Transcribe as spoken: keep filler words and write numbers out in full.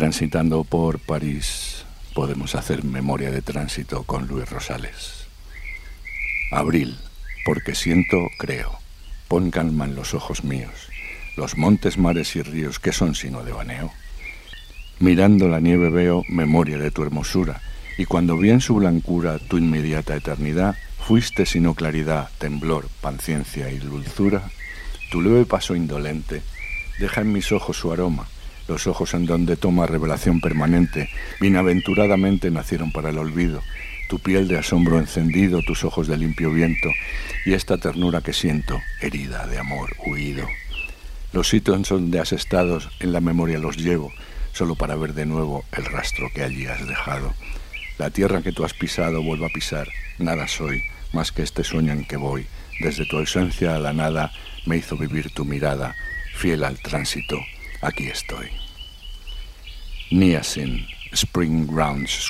Transitando por París, podemos hacer memoria de tránsito con Luis Rosales. Abril, porque siento, creo. Pon calma en los ojos míos. Los montes, mares y ríos, ¿qué son sino devaneo? Mirando la nieve veo memoria de tu hermosura, y cuando vi en su blancura tu inmediata eternidad, fuiste sino claridad, temblor, paciencia y dulzura. Tu leve paso indolente deja en mis ojos su aroma, los ojos en donde toma revelación permanente, bienaventuradamente nacieron para el olvido, tu piel de asombro encendido, tus ojos de limpio viento, y esta ternura que siento, herida de amor huido. Los sitios donde has estado, en la memoria los llevo, solo para ver de nuevo el rastro que allí has dejado. La tierra que tú has pisado vuelvo a pisar, nada soy, más que este sueño en que voy. Desde tu ausencia a la nada me hizo vivir tu mirada, fiel al tránsito, aquí estoy. Niacin, Spring Grounds